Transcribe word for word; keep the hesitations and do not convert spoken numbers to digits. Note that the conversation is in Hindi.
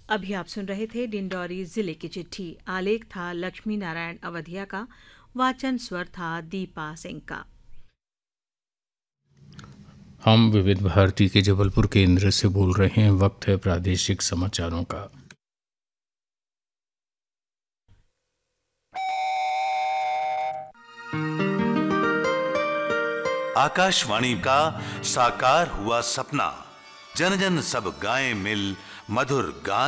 अभी आप सुन रहे थे डिंडौरी जिले की चिट्ठी। आलेख था लक्ष्मी नारायण अवधिया का। वाचन स्वर था दीपा सिंह का। हम विविध भारती के जबलपुर केंद्र से बोल रहे हैं। वक्त है प्रादेशिक समाचारों का। आकाशवाणी का साकार हुआ सपना, जन जन सब गाएं मिल मधुर गान।